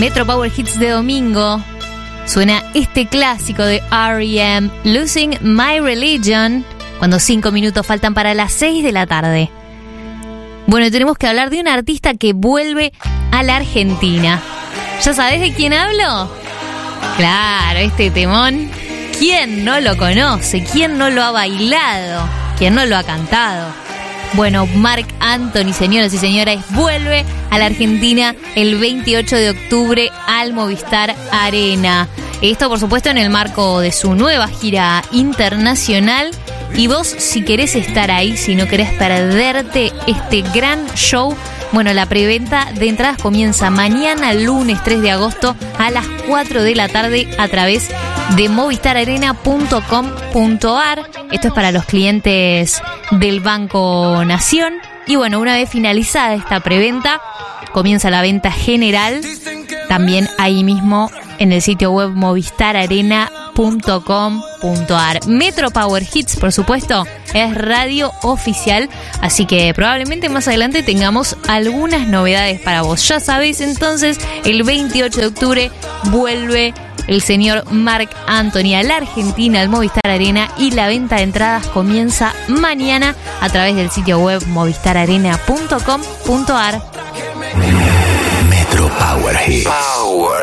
Metro Power Hits de domingo. Suena este clásico de R.E.M., Losing My Religion, cuando 5 minutos faltan para las 6 de la tarde. Bueno, tenemos que hablar de un artista que vuelve a la Argentina. ¿Ya sabés de quién hablo? Claro, este temón. ¿Quién no lo conoce? ¿Quién no lo ha bailado? ¿Quién no lo ha cantado? Bueno, Marc Anthony, señoras y señores, vuelve a la Argentina el 28 de octubre al Movistar Arena. Esto, por supuesto, en el marco de su nueva gira internacional. Y vos, si querés estar ahí, si no querés perderte este gran show, bueno, la preventa de entradas comienza mañana, lunes 3 de agosto, a las 4 de la tarde a través de movistararena.com.ar. Esto es para los clientes del Banco Nación. Y bueno, una vez finalizada esta preventa, comienza la venta general, también ahí mismo en el sitio web movistararena.com.ar. Metro Power Hits, por supuesto, es radio oficial, así que probablemente más adelante tengamos algunas novedades para vos. Ya sabéis, entonces, el 28 de octubre vuelve el señor Marc Anthony a la Argentina, al Movistar Arena, y la venta de entradas comienza mañana a través del sitio web movistararena.com.ar. Metro Power Hits.